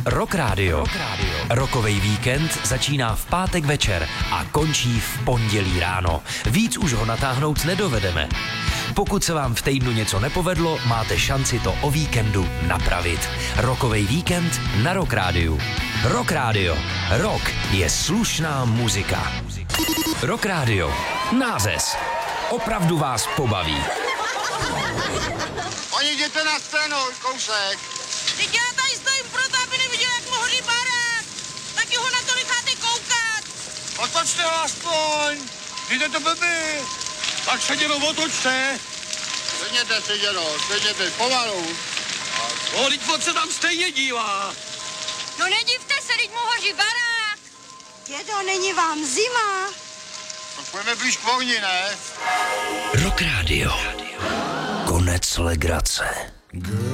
Rock Radio. Rockovej víkend začíná v pátek večer a končí v pondělí ráno. Víc už ho natáhnout nedovedeme. Pokud se vám v týdnu něco nepovedlo, máte šanci to o víkendu napravit. Rockovej víkend na Rock Radio. Rock Radio. Rock je slušná muzika. Rock Radio. Nářez. Opravdu vás pobaví. Oni jděte na scénu, kousek. Teď já tady stojím proto, aby neviděl, jak mu hoří barák. Taky ho na to necháte koukat. Otočte ho aspoň. Víte to blbý. Tak se dělo otočte. Sedněte, pomalu. Teď se tam stejně dívá. No nedivte se, teď mu hoří barák. Dědo, není vám zima? Tak půjdeme blíž k ohni, ne? Rock Radio. Konec legrace.